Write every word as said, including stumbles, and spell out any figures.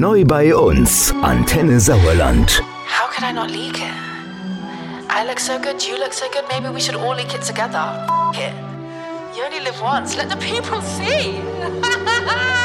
Neu bei uns. Antenne Sauerland. How could I not leak it? I look so good, you look so good, maybe we should all leak it together. F- it. You only live once, let the people see.